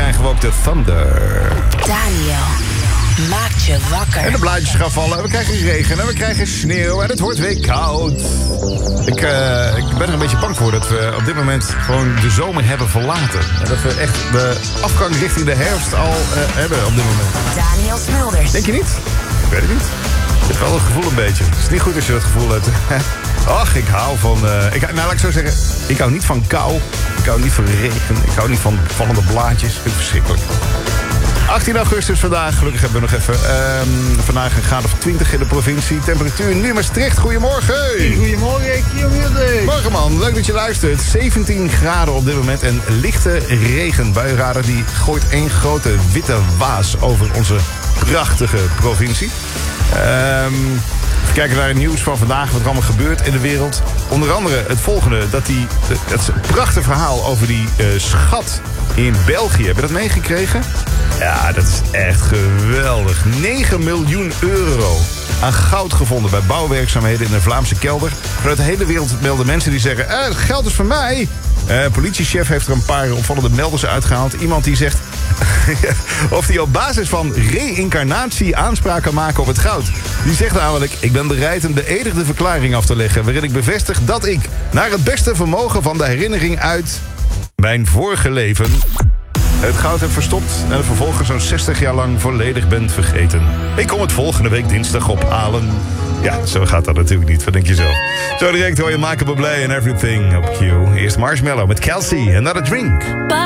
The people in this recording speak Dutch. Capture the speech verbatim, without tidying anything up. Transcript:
aangewookte Thunder. Daniel maakt je wakker. En de blaadjes gaan vallen. We krijgen regen en we krijgen sneeuw. En het wordt weer koud. Ik, uh, ik ben er een beetje bang voor dat we op dit moment gewoon de zomer hebben verlaten. En dat we echt de afgang richting de herfst al uh, hebben op dit moment. Daniel Smulders. Denk je niet? Ik weet het niet. Ik heb wel het gevoel een beetje. Het is niet goed als je dat gevoel hebt. Ach, ik hou van... Uh, ik, nou, laat ik zo zeggen. Ik hou niet van kou. Ik hou niet van regen. Ik hou niet van vallende blaadjes. Ik vind het verschrikkelijk. achttien augustus vandaag. Gelukkig hebben we nog even... Um, vandaag een graad of twintig in de provincie. Temperatuur nu Maastricht. Goedemorgen. Hey, goedemorgen, Kielmilde. Morgen man, leuk dat je luistert. zeventien graden op dit moment en lichte regen. Buienradar die gooit één grote witte waas over onze prachtige provincie. Um, Even kijken naar het nieuws van vandaag, wat er allemaal gebeurt in de wereld. Onder andere het volgende, dat die, dat is een prachtig verhaal over die uh, schat in België. Heb je dat meegekregen? Ja, dat is echt geweldig. negen miljoen euro aan goud gevonden bij bouwwerkzaamheden in een Vlaamse kelder. Vanuit de hele wereld melden mensen die zeggen, eh, het geld is van mij. Uh, politiechef heeft er een paar opvallende melders uitgehaald. Iemand die zegt of hij op basis van reïncarnatie aanspraak kan maken op het goud. Die zegt namelijk, ik ben bereid een beëdigde verklaring af te leggen waarin ik bevestig dat ik, naar het beste vermogen van de herinnering uit mijn vorige leven, het goud heb verstopt en het vervolgens zo'n zestig jaar lang volledig ben vergeten. Ik kom het volgende week dinsdag ophalen. Ja, zo gaat dat natuurlijk niet. Wat denk je zo? Zo direct hoor je Michael Bublé en Everything op Q. Eerst Marshmallow met Kelsey, Another Drink.